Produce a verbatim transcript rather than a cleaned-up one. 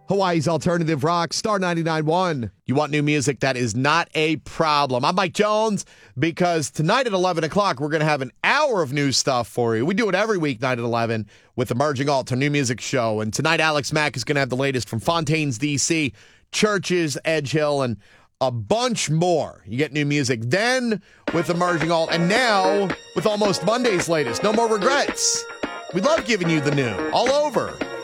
Hawaii's Alternative Rock, Star ninety-nine point one. You want new music? That is not a problem. I'm Mike Jones, because tonight at eleven o'clock, we're going to have an hour of new stuff for you. We do it every weeknight at eleven with Emerging Alt, our new music show. And tonight, Alex Mack is going to have the latest from Fontaines, D C, Churches, Edge Hill, and a bunch more. You get new music then with Emerging Alt, and now with Almost Monday's latest. No More Regrets. We love giving you the new all over